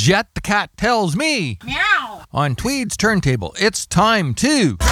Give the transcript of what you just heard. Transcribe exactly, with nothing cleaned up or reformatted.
Jet the cat tells me. Meow. On Tweed's turntable, it's time to...